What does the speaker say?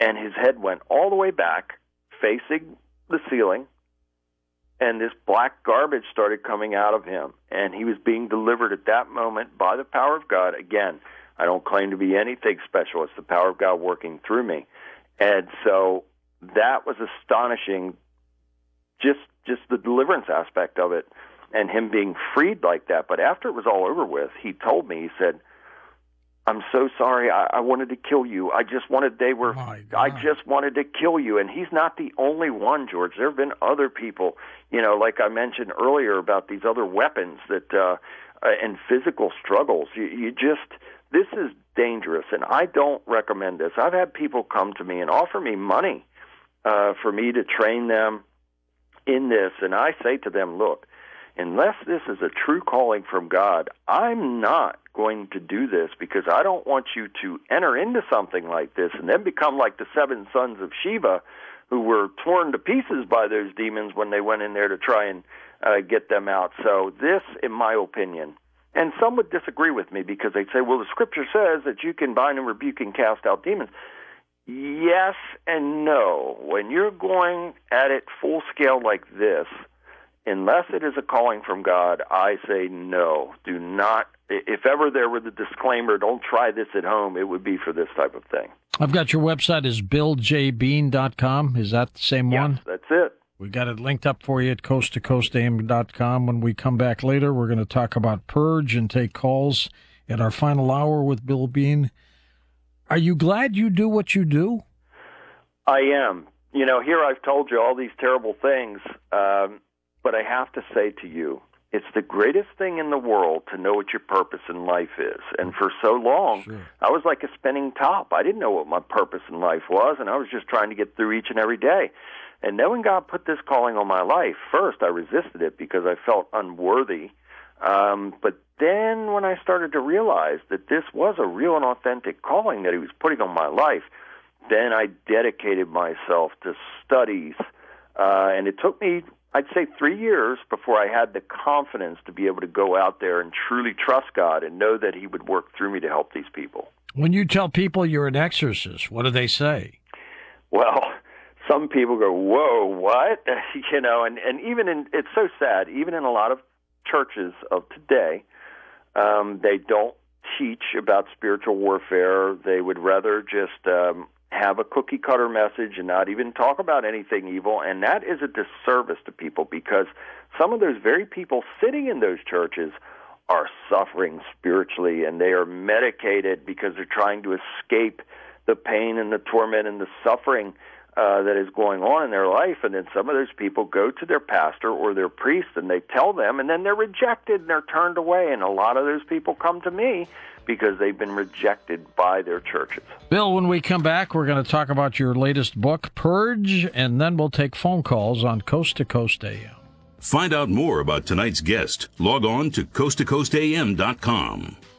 and his head went all the way back, facing the ceiling, and this black garbage started coming out of him, and he was being delivered at that moment by the power of God. Again, I don't claim to be anything special. It's the power of God working through me. And so that was astonishing, just the deliverance aspect of it and him being freed like that. But after it was all over with, he told me, he said, "I'm so sorry. I wanted to kill you. I just wanted to kill you." And he's not the only one, George. There have been other people, like I mentioned earlier about these other weapons that and physical struggles. This is dangerous, and I don't recommend this. I've had people come to me and offer me money for me to train them in this, and I say to them, look, unless this is a true calling from God, I'm not going to do this, because I don't want you to enter into something like this and then become like the 7 sons of Sheba who were torn to pieces by those demons when they went in there to try and get them out. So this, in my opinion, and some would disagree with me because they'd say, well, the Scripture says that you can bind and rebuke and cast out demons. Yes and no. When you're going at it full scale like this, unless it is a calling from God, I say no. Do not. If ever there were the disclaimer, don't try this at home, it would be for this type of thing. I've got your website is BillJBean.com. Is that the same one? Yes, that's it. We got it linked up for you at coasttocoastam.com. When we come back later, we're going to talk about Purge and take calls at our final hour with Bill Bean. Are you glad you do what you do? I am. Here I've told you all these terrible things, but I have to say to you, it's the greatest thing in the world to know what your purpose in life is. And for so long, sure, I was like a spinning top. I didn't know what my purpose in life was, and I was just trying to get through each and every day. And then when God put this calling on my life, first I resisted it because I felt unworthy. But then when I started to realize that this was a real and authentic calling that he was putting on my life, then I dedicated myself to studies. And it took me, I'd say, 3 years before I had the confidence to be able to go out there and truly trust God and know that he would work through me to help these people. When you tell people you're an exorcist, what do they say? Well, some people go, whoa, what? And even it's so sad, even in a lot of churches of today, they don't teach about spiritual warfare. They would rather just have a cookie-cutter message and not even talk about anything evil, and that is a disservice to people because some of those very people sitting in those churches are suffering spiritually, and they are medicated because they're trying to escape the pain and the torment and the suffering that is going on in their life. And then some of those people go to their pastor or their priest and they tell them, and then they're rejected and they're turned away. And a lot of those people come to me because they've been rejected by their churches. Bill, when we come back, we're going to talk about your latest book, Purge, and then we'll take phone calls on Coast to Coast AM. Find out more about tonight's guest. Log on to coasttocoastam.com.